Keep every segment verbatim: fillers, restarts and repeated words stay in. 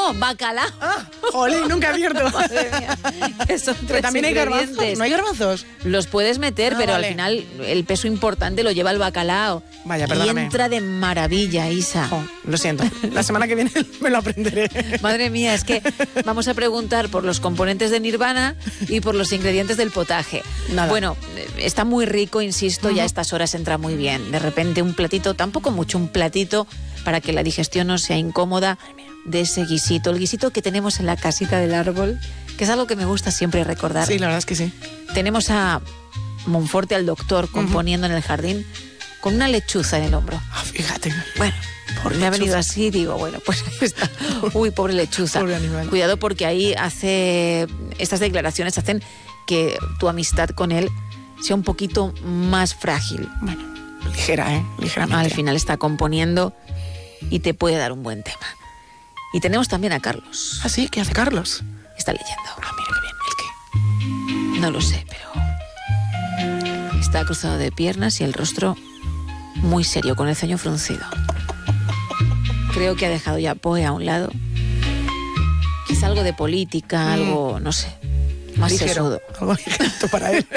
no, bacalao. Ah, jolín, nunca he abierto. Madre mía, que son tres Pero también hay garbanzos. ingredientes. ¿No hay garbanzos? Los puedes meter, Ah, pero vale. al final el peso importante lo lleva el bacalao. Vaya, y perdóname. entra de maravilla, Isa. Jo, lo siento. La semana que viene me lo aprenderé. Madre mía, es que vamos a preguntar por los componentes de Nirvana y por los ingredientes del potaje. Nada. Bueno, está muy rico, insisto, Uh-huh. ya a estas horas entra muy bien. De repente un platito, tampoco mucho, un platito para que la digestión no sea incómoda de ese guisito. El guisito que tenemos en la casita del árbol, que es algo que me gusta siempre recordar. Sí, la verdad es que sí. Tenemos a Monforte, al doctor, componiendo uh-huh. en el jardín, con una lechuza en el hombro. Ah, fíjate. Bueno, Por me ha venido lechuza. así, digo, bueno, pues ahí está. Uy, pobre lechuza. Pobre animal. Cuidado porque ahí hace, estas declaraciones hacen que tu amistad con él sea un poquito más frágil. Bueno, ligera, ¿eh? Ligeramente. Al final está componiendo y te puede dar un buen tema. Y tenemos también a Carlos. ¿Ah, sí? ¿Qué hace Carlos? Está leyendo. Ah, mira qué bien. ¿El qué? No lo sé, pero está cruzado de piernas y el rostro muy serio, con el ceño fruncido. Creo que ha dejado ya Poe a un lado. Quizá algo de política, Mm. algo, no sé, más Ligero. sesudo. Algo ligero para él.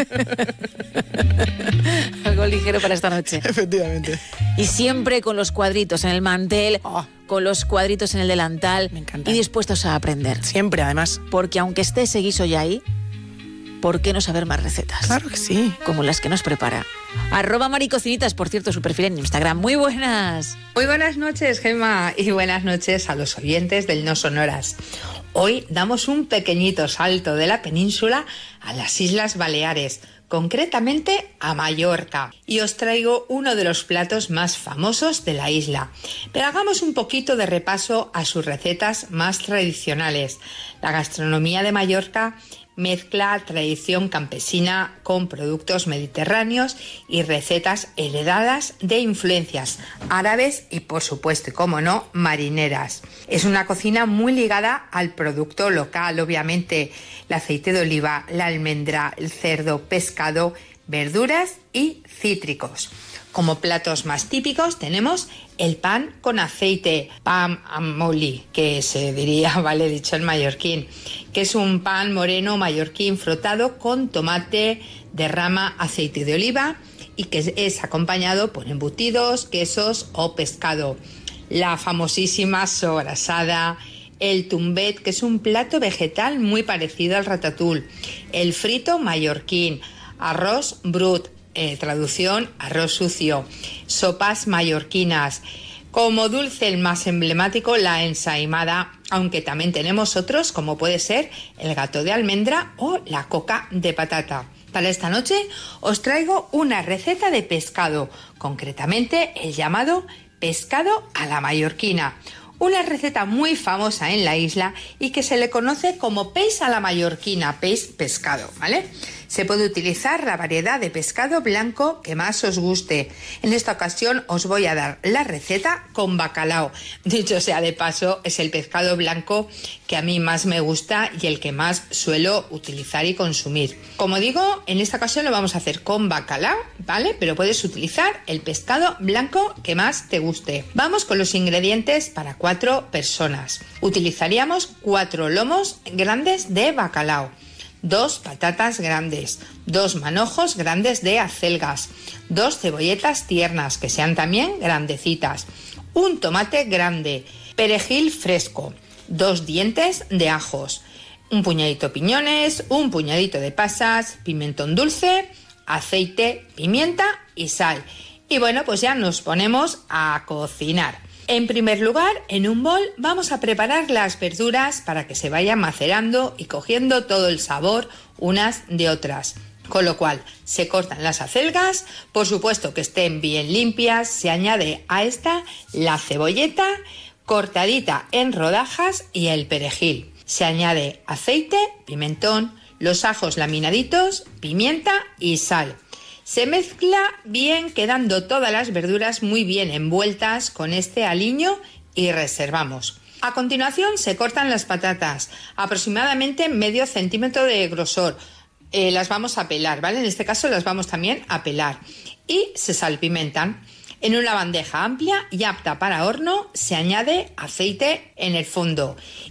Algo ligero para esta noche. Efectivamente. Y siempre con los cuadritos en el mantel, Oh. con los cuadritos en el delantal. Me encanta. Y dispuestos a aprender. Siempre, además. Porque aunque esté ese guiso ya ahí, ¿por qué no saber más recetas? Claro que sí. Como las que nos prepara. Arroba Maricocinitas, por cierto, su perfil en Instagram. Muy buenas. Muy buenas noches, Gemma, y buenas noches a los oyentes del No Sonoras. Hoy damos un pequeñito salto de la península a las Islas Baleares, concretamente a Mallorca, y os traigo uno de los platos más famosos de la isla. Pero hagamos un poquito de repaso a sus recetas más tradicionales. La gastronomía de Mallorca mezcla tradición campesina con productos mediterráneos y recetas heredadas de influencias árabes y, por supuesto, y como no, marineras. Es una cocina muy ligada al producto local, obviamente, el aceite de oliva, la almendra, el cerdo, pescado, verduras y cítricos. Como platos más típicos tenemos el pan con aceite, pan amoli, que se diría, vale dicho en mallorquín, que es un pan moreno mallorquín frotado con tomate, derrama aceite de oliva y que es acompañado por embutidos, quesos o pescado. La famosísima sobrasada, el tumbet, que es un plato vegetal muy parecido al ratatouille, el frito mallorquín, arroz brut, Eh, traducción, arroz sucio, sopas mallorquinas. Como dulce el más emblemático, la ensaimada, aunque también tenemos otros como puede ser el gato de almendra o la coca de patata. Para esta noche os traigo una receta de pescado, concretamente el llamado pescado a la mallorquina. Una receta muy famosa en la isla y que se le conoce como peix a la mallorquina, peix pescado, ¿vale? Se puede utilizar la variedad de pescado blanco que más os guste. En esta ocasión os voy a dar la receta con bacalao. Dicho sea de paso, es el pescado blanco que a mí más me gusta y el que más suelo utilizar y consumir. Como digo, en esta ocasión lo vamos a hacer con bacalao, ¿vale? Pero puedes utilizar el pescado blanco que más te guste. Vamos con los ingredientes para cuatro personas. Utilizaríamos cuatro lomos grandes de bacalao, dos patatas grandes, dos manojos grandes de acelgas, dos cebolletas tiernas que sean también grandecitas, un tomate grande, perejil fresco, dos dientes de ajos, un puñadito de piñones, un puñadito de pasas, pimentón dulce, aceite, pimienta y sal. Y bueno, pues ya nos ponemos a cocinar. En primer lugar, en un bol vamos a preparar las verduras para que se vayan macerando y cogiendo todo el sabor unas de otras. Con lo cual, se cortan las acelgas, por supuesto que estén bien limpias, se añade a esta la cebolleta cortadita en rodajas y el perejil. Se añade aceite, pimentón, los ajos laminaditos, pimienta y sal. Se mezcla bien, quedando todas las verduras muy bien envueltas con este aliño y reservamos. A continuación se cortan las patatas, aproximadamente medio centímetro de grosor. Eh, las vamos a pelar, ¿vale? En este caso las vamos también a pelar. Y se salpimentan. En una bandeja amplia y apta para horno se añade aceite en el fondo